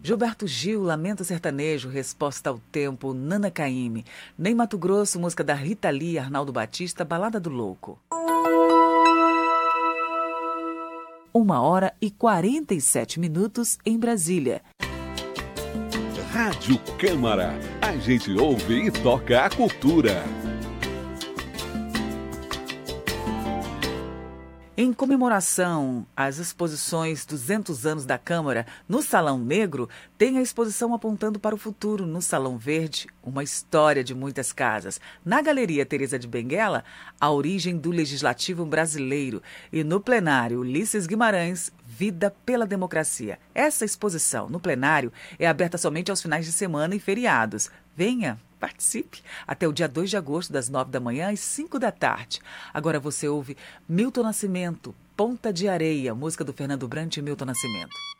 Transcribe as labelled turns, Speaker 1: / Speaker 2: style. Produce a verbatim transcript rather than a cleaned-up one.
Speaker 1: Gilberto Gil, Lamento Sertanejo, Resposta ao Tempo, Nana Caymmi. Ney Matogrosso, música da Rita Lee, Arnaldo Batista, Balada do Louco. Uma hora e quarenta e sete minutos em Brasília.
Speaker 2: Rádio Câmara, a gente ouve e toca a cultura.
Speaker 1: Em comemoração às exposições duzentos anos da Câmara, no Salão Negro, tem a exposição Apontando para o Futuro, no Salão Verde, uma história de muitas casas. Na Galeria Teresa de Benguela, a origem do Legislativo brasileiro. E no plenário Ulisses Guimarães, Vida pela Democracia. Essa exposição no plenário é aberta somente aos finais de semana e feriados. Venha, participe, até o dia dois de agosto, das nove da manhã às cinco da tarde. Agora você ouve Milton Nascimento, Ponta de Areia, música do Fernando Brant e Milton Nascimento.